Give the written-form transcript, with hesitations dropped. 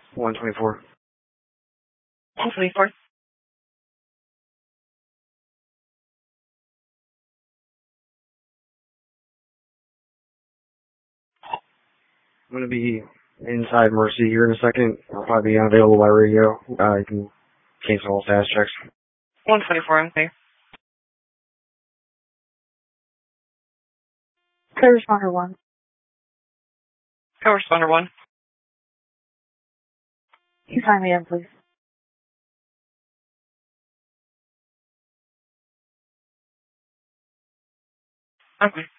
124. 124. I'm going to be inside Mercy here in a second. I'll probably be unavailable by radio. You can cancel all status checks. 124, I'm clear. Co-responder 1. Co-responder 1. Can you sign me in, please? Okay.